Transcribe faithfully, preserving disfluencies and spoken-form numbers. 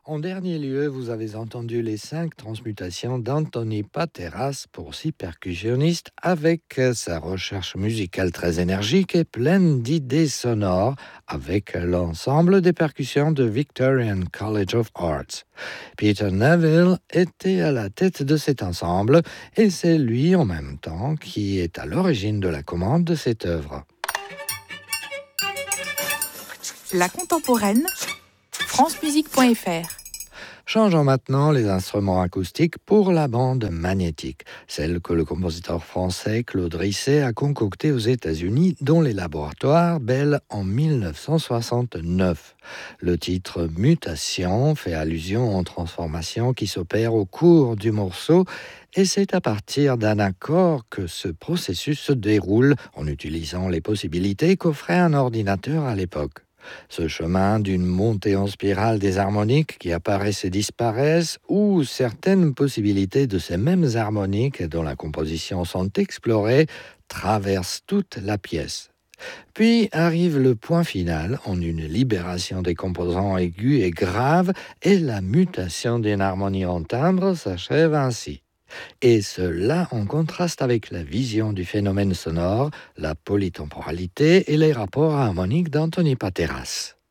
En dernier lieu, vous avez entendu les cinq transmutations d'Anthony Pateras pour six percussionnistes avec euh, sa recherche musicale très énergique et pleine d'idées sonores avec l'ensemble des percussions de Victorian College of Arts. Peter Neville était à la tête de cet ensemble et c'est lui en même temps qui est à l'origine de la commande de cette œuvre. La contemporaine, france musique point f r. Changeons maintenant les instruments acoustiques pour la bande magnétique, celle que le compositeur français Claude Risset a concoctée aux États-Unis dans les laboratoires Bell en mille neuf cent soixante-neuf. Le titre Mutation fait allusion aux transformations qui s'opèrent au cours du morceau et c'est à partir d'un accord que ce processus se déroule en utilisant les possibilités qu'offrait un ordinateur à l'époque. Ce chemin d'une montée en spirale des harmoniques qui apparaissent et disparaissent, ou certaines possibilités de ces mêmes harmoniques dont la composition sont explorées, traverse toute la pièce. Puis arrive le point final en une libération des composants aigus et graves et la mutation d'une harmonie en timbre s'achève ainsi. Et cela en contraste avec la vision du phénomène sonore, la polytemporalité et les rapports harmoniques d'Anthony Pateras.